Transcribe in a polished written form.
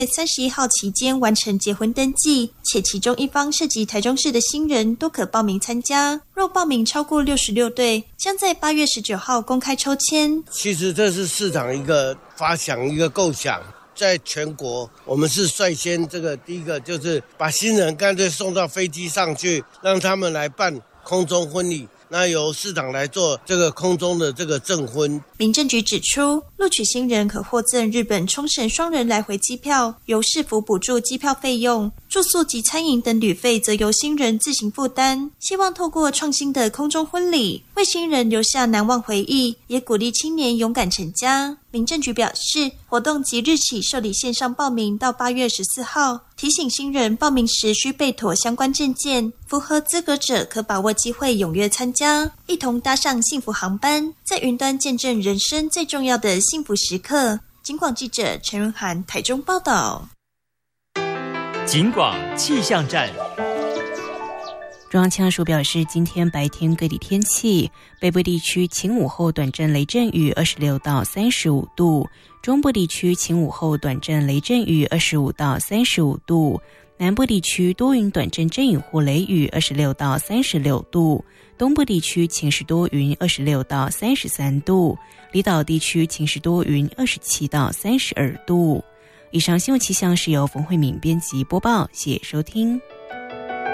31号期间完成结婚登记，且其中一方涉及台中市的新人都可报名参加。若报名超过66对，将在8月19号公开抽签。 其实这是市长一个发想，一个构想。在全国我们是率先第一个就是把新人干脆送到飞机上去，让他们来办空中婚礼，那由市长来做这个空中的这个证婚。 民政局指出，录取新人可获赠日本冲绳双人来回机票，由市府补助机票费用，住宿及餐饮等旅费则由新人自行负担。希望透过创新的空中婚礼，为新人留下难忘回忆，也鼓励青年勇敢成家。民政局表示，活动即日起受理线上报名到8月14号，提醒新人报名时需备妥相关证件，符合资格者可把握机会踊跃参加，一同搭上幸福航班，在云端见证人生最重要的幸福时刻。警广记者陈润涵台中报道。 警广气象站。 中央气象署表示，今天白天各地天气，北部地区晴午后短暂雷阵雨26到35度，中部地区晴午后短暂雷阵雨25到35度，南部地区多云短阵阵雨或雷雨26到36度，东部地区晴时多云26到33度，离岛地区晴时多云27到32度。以上新闻气象是由冯慧敏编辑播报，谢谢收听。